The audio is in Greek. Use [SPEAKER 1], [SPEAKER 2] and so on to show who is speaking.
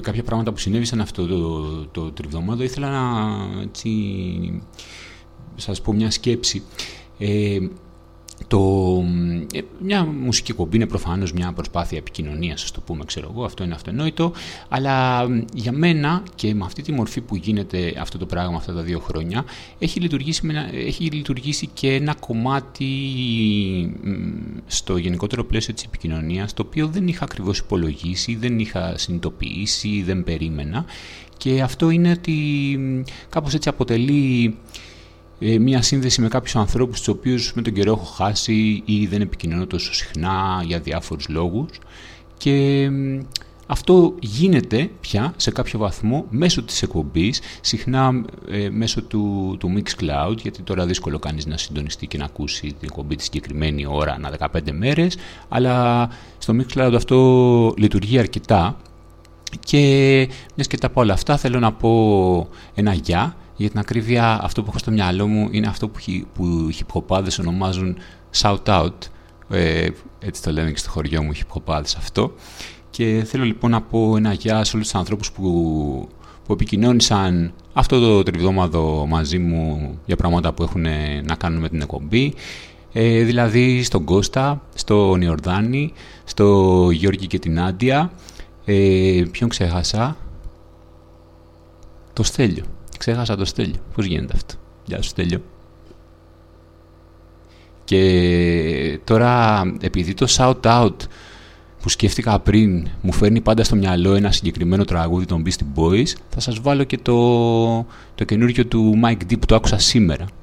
[SPEAKER 1] κάποια πράγματα που συνέβησαν αυτό το τριβδομάδο, ήθελα να σας πω μια σκέψη. Μια μουσική εκπομπή είναι προφανώς μια προσπάθεια επικοινωνίας, ας το πούμε, ξέρω εγώ, αυτό είναι αυτονόητο, αλλά για μένα και με αυτή τη μορφή που γίνεται αυτό το πράγμα αυτά τα 2 χρόνια έχει λειτουργήσει και ένα κομμάτι στο γενικότερο πλαίσιο της επικοινωνίας, το οποίο δεν είχα ακριβώς υπολογίσει, δεν είχα συνειδητοποιήσει, δεν περίμενα, και αυτό είναι ότι κάπως έτσι αποτελεί μία σύνδεση με κάποιους ανθρώπους τους οποίους με τον καιρό έχω χάσει ή δεν επικοινωνώ τόσο συχνά για διάφορους λόγους, και αυτό γίνεται πια σε κάποιο βαθμό μέσω της εκπομπής, συχνά μέσω του Mixcloud, γιατί τώρα δύσκολο κανείς να συντονιστεί και να ακούσει την εκπομπή τη συγκεκριμένη ώρα ανά 15 μέρες, αλλά στο Mixcloud αυτό λειτουργεί αρκετά. Και μιας και τα πω όλα αυτά, θέλω να πω ένα γεια. Για την ακρίβεια, αυτό που έχω στο μυαλό μου είναι αυτό που οι hip-hopάδες ονομάζουν shout-out. Έτσι το λέμε και στο χωριό μου, hip-hopάδες αυτό. Και θέλω λοιπόν να πω ένα γεια σε όλους τους ανθρώπους που επικοινώνησαν αυτό το τριβδόμαδο μαζί μου για πράγματα που έχουν να κάνουν με την εκπομπή. Δηλαδή στον Κώστα, στον Ιορδάνη, στο Γιώργη και την Άντια. Ποιον ξέχασα? Το Στέλιο. Ξέχασα το Στέλιο. Πώς γίνεται αυτό? Γεια σου Στέλιο. Και τώρα, επειδή το shout-out που σκέφτηκα πριν μου φέρνει πάντα στο μυαλό ένα συγκεκριμένο τραγούδι των Beastie Boys, θα σας βάλω και το καινούργιο του Mike D που το άκουσα σήμερα.